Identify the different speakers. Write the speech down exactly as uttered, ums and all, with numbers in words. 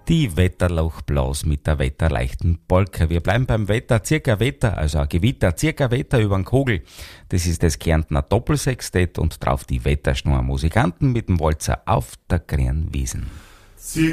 Speaker 1: Die Wetterlauchblaus mit der wetterleichten Polka. Wir bleiben beim Wetter, circa Wetter, also ein Gewitter, circa Wetter über den Kogel. Das ist das Kärntner Doppelsextett und drauf die Wetterschnur. Musikanten mit dem Walzer auf der grünen Wiesen.